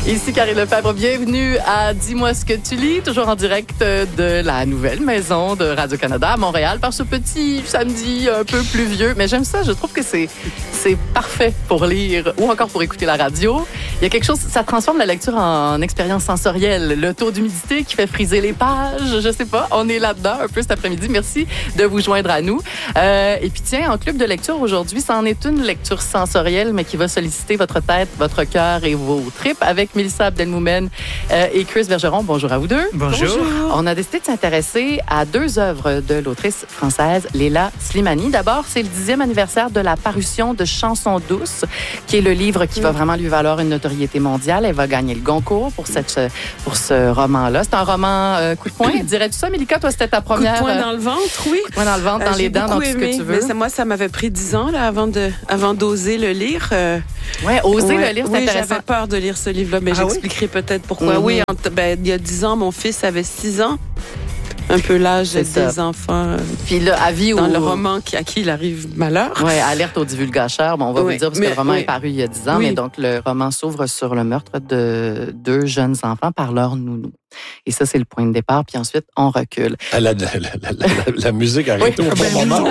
Ici Karine Lefebvre, bienvenue à Dis-moi ce que tu lis, toujours en direct de la nouvelle maison de Radio-Canada à Montréal par ce petit samedi un peu pluvieux. Mais j'aime ça, je trouve que c'est parfait pour lire ou encore pour écouter la radio. Il y a quelque chose, ça transforme la lecture en expérience sensorielle. Le taux d'humidité qui fait friser les pages, je sais pas, on est là-dedans un peu cet après-midi. Merci de vous joindre à nous. Et puis tiens, en club de lecture aujourd'hui, ça en est une lecture sensorielle, mais qui va solliciter votre tête, votre cœur et vos tripes avec Mélissa Abdelmoumen et Chris Bergeron. Bonjour à vous deux. Bonjour. On a décidé de s'intéresser à deux œuvres de l'autrice française Leila Slimani. D'abord, c'est le 10e anniversaire de la parution de Chansons douces, qui est le livre qui va vraiment lui valoir une notoriété mondiale. Elle va gagner le Goncourt pour ce roman-là. C'est un roman coup de poing. Dirais-tu ça, Mélika? Toi, c'était ta première... Coup de poing dans le ventre, oui. Coup de poing dans le ventre, dans les dents, dans tout ce que tu veux. Mais moi, ça m'avait pris 10 ans là, avant d'oser le lire. Oui, oser le lire, c'est intéressant. J'avais peur de lire ce livre-là, mais j'expliquerai peut-être pourquoi. Oui, il y a 10 ans, mon fils avait 6 ans. Un peu l'âge des enfants. Puis là, avis dans le roman à qui il arrive malheur. Oui, alerte aux divulgateurs. Bon, on va vous le dire parce que le roman est paru il y a 10 ans, mais donc le roman s'ouvre sur le meurtre de deux jeunes enfants par leur nounou. Et ça, c'est le point de départ. Puis ensuite, on recule. La musique arrête au bon moment.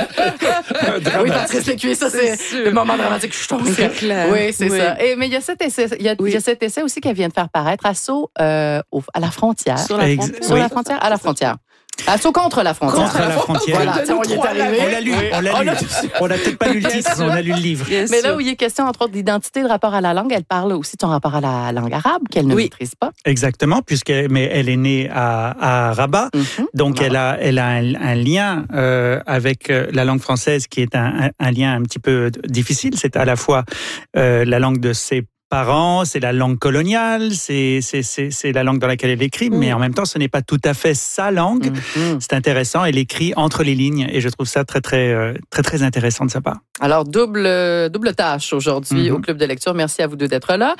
Oui, Patrice Lécuyer, ça, c'est le moment dramatique. C'est clair. Oui, c'est ça. Mais il y a cet essai, cet essai aussi qu'elle vient de faire paraître, Assaut à la frontière. Sur la frontière? À la frontière. Assaut contre la frontière. Contre la frontière. Voilà, on y est arrivé. On l'a lu. On n'a peut-être pas lu le titre, mais on a lu le livre. Mais là où il est question, entre autres, d'identité, de rapport à la langue, elle parle aussi de son rapport à la langue arabe, qu'elle ne maîtrise pas. Exactement, mais elle est née à Rabat. Donc, elle a un lien avec la langue française qui est un lien un petit peu difficile. C'est à la fois la langue de ses parents, c'est la langue coloniale, c'est la langue dans laquelle elle écrit, mais en même temps, ce n'est pas tout à fait sa langue. C'est intéressant, elle écrit entre les lignes et je trouve ça très, très, très, très intéressant de sa part. Alors, double tâche aujourd'hui au Club de lecture. Merci à vous deux d'être là.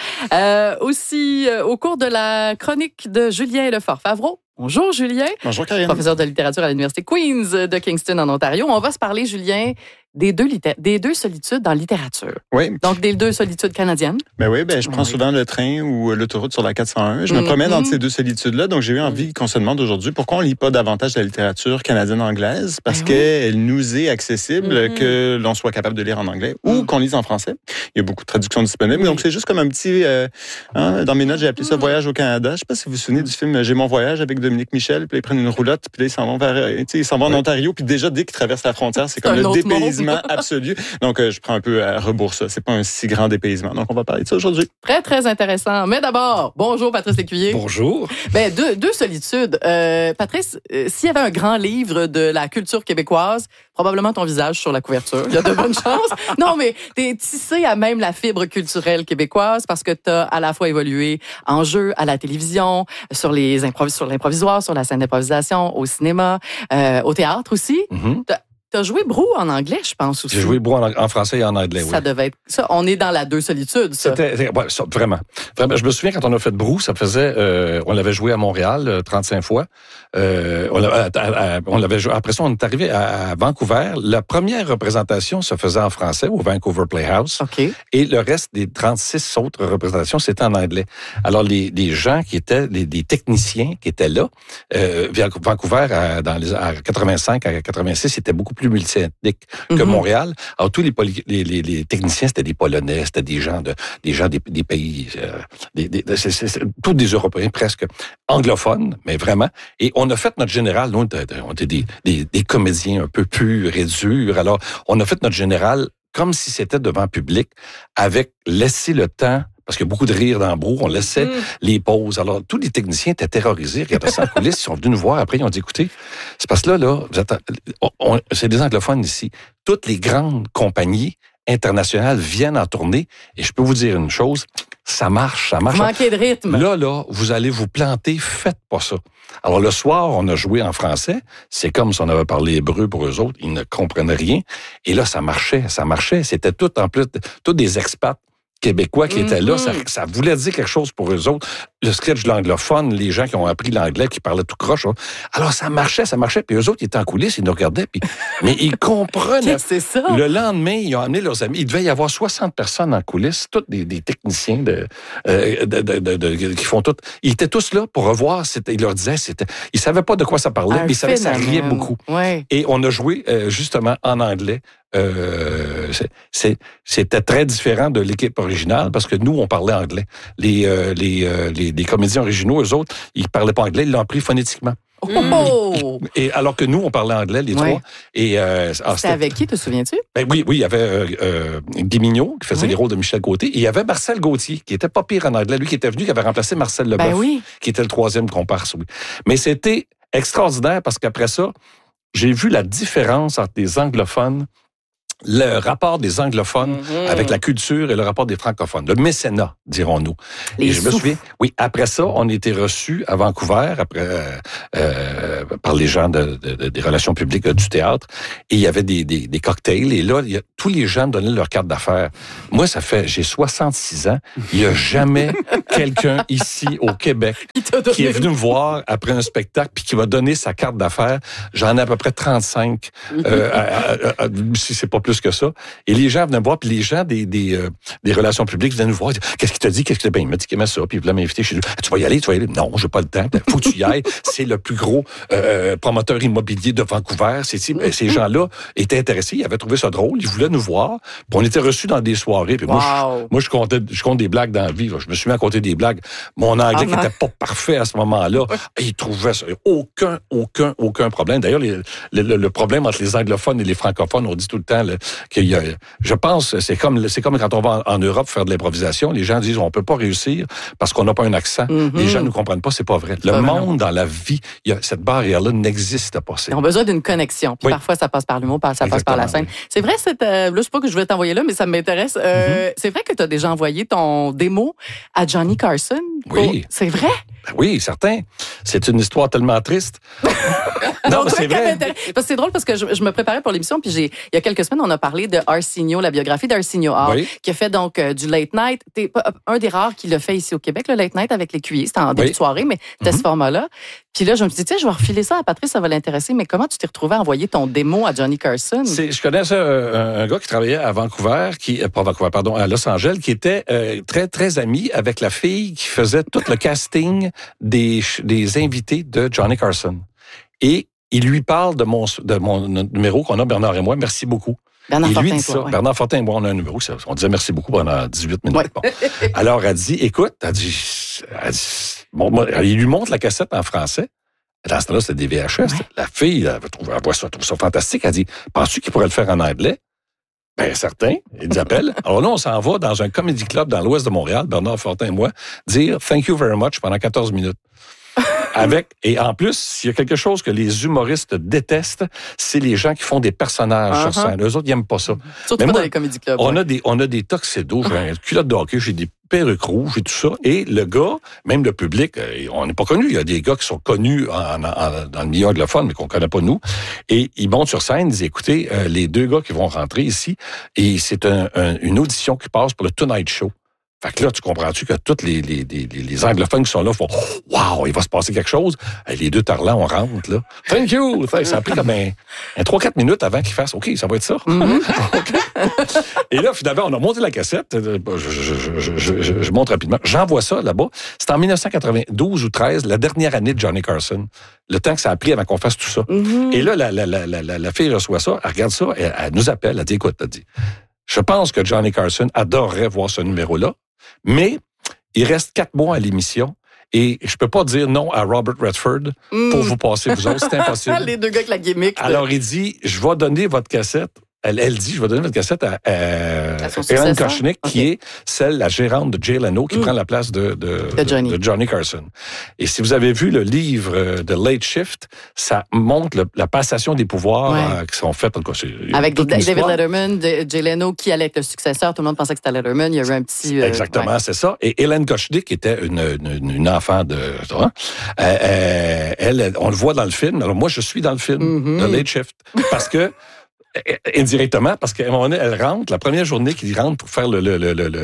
Aussi, au cours de la chronique de Julien Lefort-Favreau. Bonjour, Julien. Bonjour, Karine. Professeur de littérature à l'Université Queen's de Kingston, en Ontario. On va se parler, Julien, des deux solitudes en littérature. Oui. Donc, des deux solitudes canadiennes. Je prends souvent le train ou l'autoroute sur la 401. Je me promène entre ces deux solitudes-là. Donc, j'ai eu envie qu'on se demande aujourd'hui pourquoi on ne lit pas davantage la littérature canadienne-anglaise, parce qu'elle nous est accessible, que l'on soit capable de lire en anglais ou qu'on lise en français. Il y a beaucoup de traductions disponibles. Donc, c'est juste comme un petit... dans mes notes, j'ai appelé ça « Voyage au Canada ». Je ne sais pas si vous vous souvenez du film « J'ai mon voyage » avec Dominique Michel. Puis là, ils prennent une roulotte, puis là, ils s'en vont en Ontario. Puis déjà, dès qu'ils traversent la frontière, c'est comme le dépaysement absolu. Donc, je prends un peu à rebours ça. C'est pas un si grand dépaysement. Donc, on va parler de ça aujourd'hui. Très, très intéressant. Mais d'abord, bonjour Patrice Lécuyer. Bonjour. Deux solitudes. Patrice, s'il y avait un grand livre de la culture québécoise, probablement ton visage sur la couverture. Il y a de bonnes chances. Non, mais t'es tissé à même la fibre culturelle québécoise parce que t'as à la fois évolué en jeu, à la télévision, sur l'improvisoire, sur la scène d'improvisation, au cinéma, au théâtre aussi. T'as joué Brou en anglais, je pense aussi. J'ai joué Brou en français et en anglais, oui. Ça devait être ça. On est dans la deux solitudes, ça. Vraiment. Je me souviens quand on a fait Brou, ça faisait... on l'avait joué à Montréal 35 fois. On l'avait joué. Après ça, on est arrivé à Vancouver. La première représentation se faisait en français au Vancouver Playhouse. Okay. Et le reste des 36 autres représentations, c'était en anglais. Alors, les gens qui étaient... des techniciens qui étaient là, Vancouver, à 85, à 86, c'était beaucoup plus multiethnique que Montréal. Alors, tous les techniciens, c'était des Polonais, c'était des gens des pays, tous des Européens presque anglophones, mais vraiment. Et on a fait notre général, nous, on était des comédiens un peu plus réduits. Alors, on a fait notre général comme si c'était devant public, avec laisser le temps. Parce qu'il y a beaucoup de rire dans le Brou, on laissait les pauses. Alors, tous les techniciens étaient terrorisés, regardaient ça en coulisses, ils sont venus nous voir, après ils ont dit, écoutez, c'est parce que là, c'est des anglophones ici. Toutes les grandes compagnies internationales viennent en tournée, et je peux vous dire une chose, ça marche. Vous manquez de rythme. Là, vous allez vous planter, faites pas ça. Alors, le soir, on a joué en français, c'est comme si on avait parlé hébreu pour eux autres, ils ne comprenaient rien, et là, ça marchait, c'était tout en plus, tous des expats, Québécois qui étaient là, ça voulait dire quelque chose pour eux autres. Le sketch de l'anglophone, les gens qui ont appris l'anglais, qui parlaient tout croche. Hein. Alors, ça marchait. Puis eux autres, ils étaient en coulisses, ils nous regardaient, mais ils comprenaient. C'est ça. Le lendemain, ils ont amené leurs amis. Il devait y avoir 60 personnes en coulisses, tous des techniciens qui font tout. Ils étaient tous là pour revoir. Ils leur disaient, ils savaient pas de quoi ça parlait, mais ils savaient que ça riait beaucoup. Ouais. Et on a joué, justement, en anglais. C'était très différent de l'équipe originale parce que nous, on parlait anglais. Les comédiens originaux, eux autres, ils parlaient pas anglais, ils l'ont appris phonétiquement. Oh! Et alors que nous, on parlait anglais, les trois. Et, c'était avec qui, te souviens-tu? Ben oui, il y avait Guy Mignot, qui faisait les rôles de Michel Gauthier, et il y avait Marcel Gauthier, qui était pas pire en anglais, lui qui était venu, qui avait remplacé Marcel Leboeuf, qui était le troisième comparse. Oui. Mais c'était extraordinaire parce qu'après ça, j'ai vu la différence entre les anglophones, le rapport des anglophones avec la culture et le rapport des francophones. Le mécénat, dirons-nous. Et je me souviens, oui, après ça, on était reçus à Vancouver, par les gens des relations publiques du théâtre, et il y avait des cocktails, et là, tous les gens donnaient leur carte d'affaires. Moi, j'ai 66 ans, il n'y a jamais quelqu'un ici au Québec qui est venu me voir après un spectacle puis qui m'a donné sa carte d'affaires. J'en ai à peu près 35, si c'est pas plus que ça. Et les gens venaient me voir, puis les gens des relations publiques venaient nous voir. Qu'est-ce qu'il t'a dit? Ben, il m'a dit qu'il aimait ça, puis il voulait m'inviter chez lui. Tu vas y aller? Non, j'ai pas le temps. Faut que tu y ailles. C'est le plus gros promoteur immobilier de Vancouver. Ces gens-là étaient intéressés, ils avaient trouvé ça drôle, ils voulaient nous voir. Puis on était reçus dans des soirées. Puis moi, je compte des blagues dans la vie. Je me suis mis à compter des blagues. Mon anglais qui était pas parfait à ce moment-là, ils trouvaient ça. Aucun problème. D'ailleurs, le problème entre les anglophones et les francophones, on dit tout le temps je pense, c'est comme quand on va en Europe faire de l'improvisation, les gens disent on peut pas réussir parce qu'on n'a pas un accent. Les gens ne comprennent pas, c'est pas vrai. Le monde dans la vie, cette barrière-là n'existe pas. Ils ont besoin d'une connexion. Puis parfois, ça passe par l'humour, ça passe par la scène. Oui. C'est vrai, là, je sais pas que je voulais t'envoyer là, mais ça m'intéresse. C'est vrai que tu as déjà envoyé ton démo à Johnny Carson? Oui. C'est vrai? Oui, certain. C'est une histoire tellement triste. Non, mais c'est vrai. Parce que c'est drôle parce que je me préparais pour l'émission, puis il y a quelques semaines, on a parlé de Arsenio, la biographie d'Arsenio Hall, qui a fait donc du late night. T'es un des rares qui l'a fait ici au Québec, le late night avec l'écuyer. C'était en début de soirée, mais c'était ce format-là. Puis là, je me suis dit, tiens, je vais refiler ça à Patrice, ça va l'intéresser. Mais comment tu t'es retrouvé à envoyer ton démo à Johnny Carson? Je connais un gars qui travaillait à Vancouver, à Los Angeles, qui était très, très ami avec la fille qui faisait tout le casting des invités de Johnny Carson. Et il lui parle de mon numéro qu'on a, Bernard et moi. Merci beaucoup. Bernard Fortin et moi, on a un numéro. On disait merci beaucoup pendant 18 minutes. Ouais. Bon. Alors, elle dit, écoute, il lui montre la cassette en français. Dans ce temps-là, c'était des VHS. Ouais. La fille, elle trouve ça fantastique. Elle dit, penses-tu qu'il pourrait le faire en anglais? Ben, certain. Ils appellent. Alors là, on s'en va dans un comedy club dans l'ouest de Montréal, Bernard Fortin et moi, dire thank you very much pendant 14 minutes. Et en plus, s'il y a quelque chose que les humoristes détestent, c'est les gens qui font des personnages sur scène. Eux autres, ils n'aiment pas ça. Surtout pas dans les comédie clubs. On a des tuxedos, j'ai un culotte de hockey, j'ai des perruques rouges et tout ça. Et le gars, même le public, on n'est pas connus. Il y a des gars qui sont connus dans le milieu anglophone, mais qu'on ne connaît pas nous. Et ils montent sur scène, ils disent, écoutez, les deux gars qui vont rentrer ici, et c'est une audition qui passe pour le Tonight Show. Fait que là, tu comprends-tu que tous les anglophones qui sont là font « Wow, il va se passer quelque chose. » Les deux tarlans, on rentre, là. « Thank you! » Ça a pris comme un 3-4 minutes avant qu'ils fassent « OK, ça va être ça. Et là, finalement, on a monté la cassette. Je montre rapidement. J'envoie ça là-bas. C'est en 1992 ou 13, la dernière année de Johnny Carson. Le temps que ça a pris avant qu'on fasse tout ça. Et là, la fille reçoit ça, elle regarde ça, elle nous appelle, elle dit « Écoute, elle dit, je pense que Johnny Carson adorerait voir ce numéro-là. Mais il reste 4 mois à l'émission et je peux pas dire non à Robert Redford pour vous passer vous autres. C'est impossible. Les deux gars avec la gimmick. Alors, il dit, je vais donner votre cassette. Elle dit, je vais donner votre cassette à Ellen Kochnick, qui est la gérante de Jay Leno, qui prend la place de Johnny Carson. Et si vous avez vu le livre de Late Shift, ça montre la passation des pouvoirs qui sont faits. Avec David Letterman, Jay Leno, qui allait être le successeur. Tout le monde pensait que c'était Letterman. Il y avait un petit... Exactement, c'est ça. Et Ellen Kochnick, qui était une enfant de... elle, on le voit dans le film. Alors moi, je suis dans le film de Late Shift. Parce que Indirectement, parce qu'à un moment donné, elle rentre, la première journée qu'il rentre pour faire le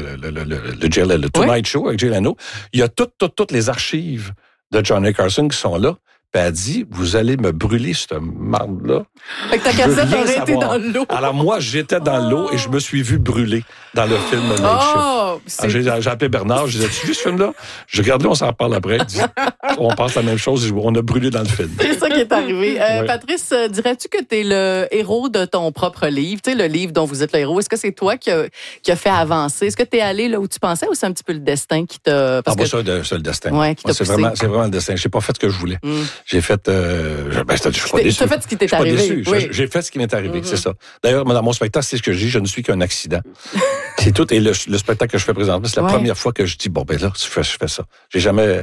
Tonight Show avec Jay Leno, il y a toutes les archives de Johnny Carson qui sont là. Puis elle dit, vous allez me brûler cette marde-là. Fait que ta cassette aurait été dans l'eau. Alors moi, j'étais dans l'eau et je me suis vu brûler dans le film Night Shift. J'ai appelé Bernard, je disais, tu vu ce film-là? Je regarde là, on s'en reparle après. On pense la même chose, on a brûlé dans le film. C'est ça qui est arrivé. Patrice, dirais-tu que tu es le héros de ton propre livre? Tu sais, le livre dont vous êtes le héros. Est-ce que c'est toi qui a fait avancer? Est-ce que tu es allé là où tu pensais ou c'est un petit peu le destin qui t'a... Moi, c'est le destin. Ouais, qui t'a c'est vraiment le destin. J'ai pas fait ce que je voulais. J'ai fait... je suis pas déçu. Tu as fait ce qui t'est arrivé. Oui. J'ai fait ce qui m'est arrivé, c'est ça. D'ailleurs, dans mon spectacle, c'est ce que je dis, je ne suis qu'un accident. C'est tout. Et le spectacle que je fais présentement, c'est la première fois que je dis, bon, ben là, je fais ça. J'ai jamais...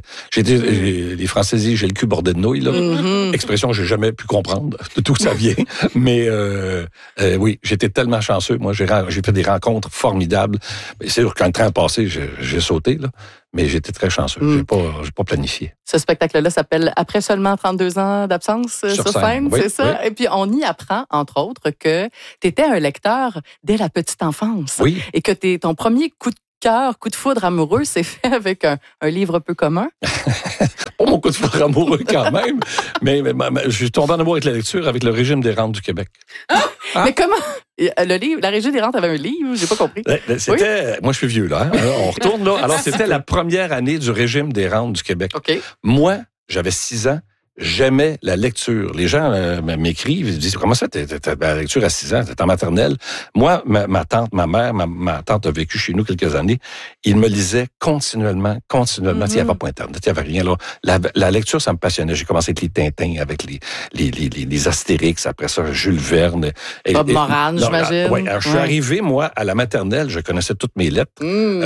les Français disent, j'ai le cul bordé de nouilles, là. Expression que j'ai jamais pu comprendre de d'où ça vient. Mais oui, j'étais tellement chanceux. Moi, j'ai fait des rencontres formidables. C'est sûr, quand le train a passé, j'ai sauté, là. Mais j'étais très chanceux. J'ai pas planifié. Ce spectacle-là s'appelle « Après seulement 32 ans d'absence sur scène », oui, c'est ça? Oui. Et puis, on y apprend, entre autres, que tu étais un lecteur dès la petite enfance. Oui. Et que ton premier coup de cœur, coup de foudre amoureux, s'est fait avec un livre peu commun. Pas mon coup de foudre amoureux quand même, mais je suis tombé en amour avec la lecture, avec le régime des rentes du Québec. Mais comment? Le livre, la Régie des rentes avait un livre, j'ai pas compris. C'était, moi je suis vieux là, hein? On retourne là. Alors c'était la première année du régime des rentes du Québec. Okay. Moi, j'avais 6 ans. J'aimais la lecture. Les gens m'écrivent, ils disent, comment ça, t'as la lecture à 6 ans, t'es en maternelle? Moi, ma tante, ma mère, ma tante a vécu chez nous quelques années. Ils me lisaient continuellement. Il n'y avait pas Internet, il n'y avait rien là. La lecture, ça me passionnait. J'ai commencé avec les Tintins, avec les Astérix, après ça, Jules Verne. Bob Moran, j'imagine. Oui, je suis arrivé, moi, à la maternelle, je connaissais toutes mes lettres.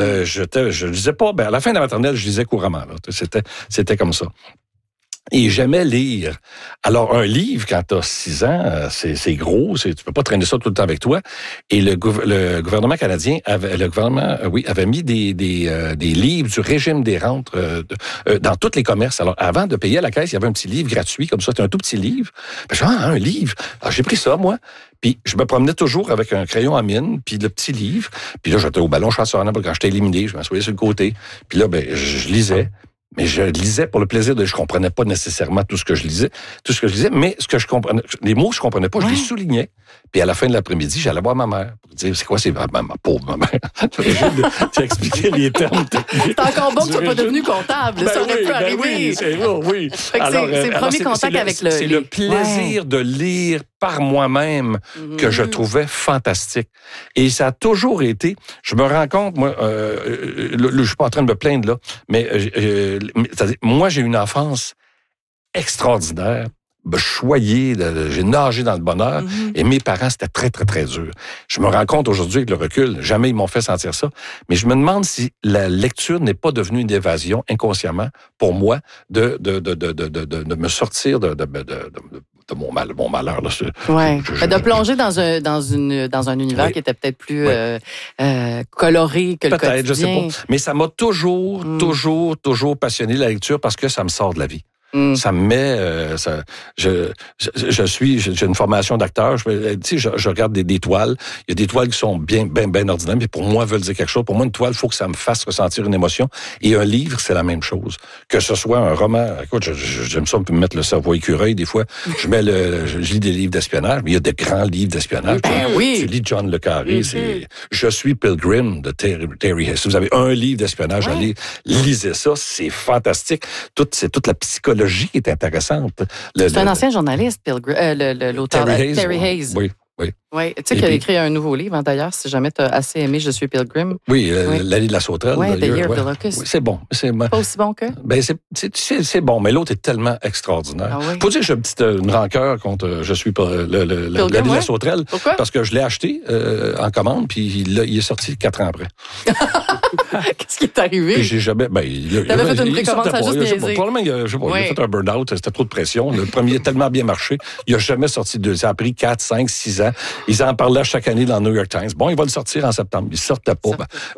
Je lisais pas, à la fin de la maternelle, je lisais couramment, là. C'était comme ça. Et j'aimais lire. Alors, un livre, quand tu as 6 ans, c'est gros, tu peux pas traîner ça tout le temps avec toi. Et le gouvernement canadien avait mis des livres du régime des rentes dans tous les commerces. Alors, avant de payer à la caisse, il y avait un petit livre gratuit, comme ça, c'était un tout petit livre. Un livre. Alors, j'ai pris ça, moi. Puis, je me promenais toujours avec un crayon à mine, puis le petit livre. Puis là, j'étais au ballon chasseur, quand j'étais éliminé, je m'assoyais sur le côté. Puis là, je lisais. Mais je lisais pour le plaisir je comprenais pas nécessairement tout ce que je lisais, mais ce que je comprenais, les mots que je comprenais pas, je les soulignais. Puis à la fin de l'après-midi, j'allais voir ma mère pour dire, c'est quoi, c'est ma pauvre mère. Tu expliqué les termes techniques. C'est encore bon que tu sois pas devenu comptable. Ça aurait pu arriver. Oui. C'est le premier contact avec le... C'est le plaisir de lire par moi-même que je trouvais fantastique. Et ça a toujours été, je me rends compte, moi, je suis pas en train de me plaindre là, mais moi, j'ai une enfance extraordinaire, choyée, j'ai nagé dans le bonheur, et mes parents, c'était très, très, très dur. Je me rends compte aujourd'hui, avec le recul, jamais ils m'ont fait sentir ça, mais je me demande si la lecture n'est pas devenue une évasion inconsciemment pour moi de me sortir de mon malheur. Là. De plonger dans un univers qui était peut-être plus coloré que le quotidien. Peut-être, je sais pas. Mais ça m'a toujours passionné la lecture parce que ça me sort de la vie. Ça me met... j'ai une formation d'acteur. Je regarde des toiles. Il y a des toiles qui sont bien ordinaires, mais pour moi, veulent dire quelque chose. Pour moi, une toile, il faut que ça me fasse ressentir une émotion. Et un livre, c'est la même chose. Que ce soit un roman... Écoute, j'aime ça, on peut me mettre le cerveau écureuil des fois. Je lis des livres d'espionnage, mais il y a de grands livres d'espionnage. Tu lis John Le Carré, c'est « Je suis Pilgrim » de Terry Hayes. Si vous avez un livre d'espionnage à lire, lisez ça, c'est fantastique. C'est toute la psychologie qui est intéressante. C'est un ancien journaliste, l'auteur Terry Hayes. Oui, tu sais qu'il a écrit un nouveau livre, d'ailleurs, si jamais tu as assez aimé Je suis Pilgrim. Oui, L'allée de la sauterelle. Oui, The Year of the Locust. Oui, c'est bon. Pas aussi bon que? C'est bon, mais l'autre est tellement extraordinaire. Faut dire que j'ai une rancœur contre Je suis L'allée de la sauterelle. Pourquoi? Parce que je l'ai acheté en commande, puis il est sorti 4 ans après. Qu'est-ce qui est arrivé? Puis j'ai jamais... T'avais fait une précommande, ça a juste niaisé. Probablement, il a fait un burn-out, c'était trop de pression. Le premier a tellement bien marché, il a jamais sorti de... Ça a pris 4, 5, 6 ans. Ils en parlaient chaque année dans le New York Times. Bon, il va le sortir en septembre. Il sortait pas.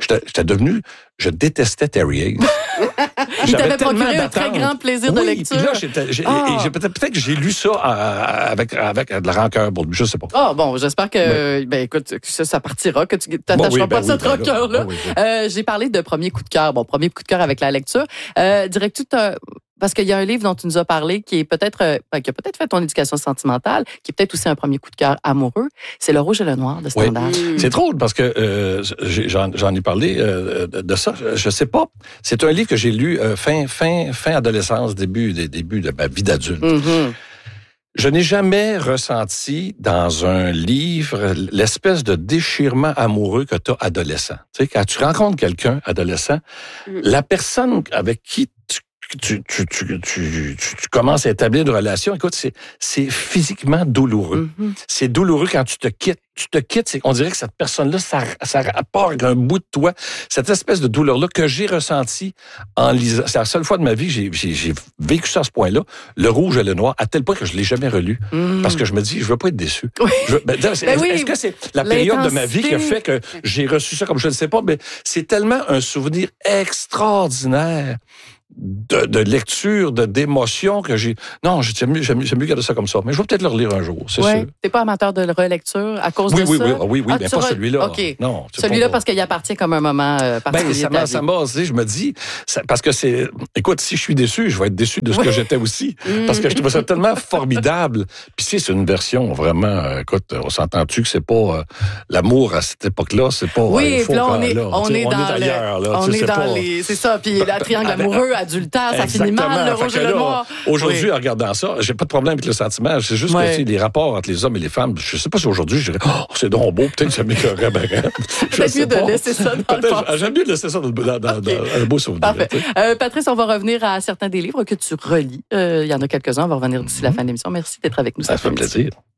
Je détestais Terry Hayes. Il t'avait procuré un très grand plaisir de lecture. Puis là, peut-être que j'ai lu ça avec de la rancœur pour lui, je sais pas. Ah bon, j'espère que, ben écoute, que ça partira, que tu t'attacheras pas de cette rancœur-là. J'ai parlé de premier coup de cœur. Bon, premier coup de cœur avec la lecture. Dirais-tu parce qu'il y a un livre dont tu nous as parlé qui a peut-être fait ton éducation sentimentale, qui est peut-être aussi un premier coup de cœur amoureux. C'est Le Rouge et le Noir de Stendhal. Oui. C'est drôle parce que j'en ai parlé de ça. Je sais pas. C'est un livre que j'ai lu fin adolescence, début de ma vie d'adulte. Mm-hmm. Je n'ai jamais ressenti dans un livre l'espèce de déchirement amoureux que tu as adolescent. Tu sais, quand tu rencontres quelqu'un adolescent, la personne avec qui tu commences à établir une relation, écoute, c'est physiquement douloureux. Mm-hmm. C'est douloureux quand tu te quittes. On dirait que cette personne-là, ça part avec un bout de toi. Cette espèce de douleur-là que j'ai ressentie en lisant. C'est la seule fois de ma vie que j'ai vécu ça à ce point-là. Le Rouge et le Noir, à tel point que je l'ai jamais relu. Parce que je me dis, je veux pas être déçu. Oui. Est-ce que c'est la période de ma vie qui a fait que j'ai reçu ça comme je ne sais pas, mais c'est tellement un souvenir extraordinaire de lecture, d'émotion que j'ai... Non, j'aime mieux garder ça comme ça. Mais je vais peut-être le relire un jour, c'est sûr. T'es pas amateur de relecture à cause de ça? Oui, mais pas celui-là. OK. Non, celui-là parce qu'il appartient comme un moment particulier. Ça m'a, je me dis, parce que c'est... Écoute, si je suis déçu, je vais être déçu de ce que j'étais aussi. Parce que je trouve ça tellement formidable. Puis c'est une version vraiment... écoute, on s'entend-tu que c'est pas... l'amour à cette époque-là, c'est pas... Oui, puis là, on est ailleurs. On est dans les... C'est ça, puis la triangle amoureux, adultère, ça finit mal, Le Rouge et le Noir. Aujourd'hui, en regardant ça, j'ai pas de problème avec le sentiment. C'est juste que les rapports entre les hommes et les femmes, je sais pas si aujourd'hui, je dirais, c'est donc beau, peut-être que ça m'écœurerait bien. C'est mieux de laisser ça dans le passé. J'aime mieux de laisser ça dans un beau souvenir. Parfait. Patrice, on va revenir à certains des livres que tu relis. Il y en a quelques-uns. On va revenir d'ici la fin de l'émission. Merci d'être avec nous. Ça fait plaisir.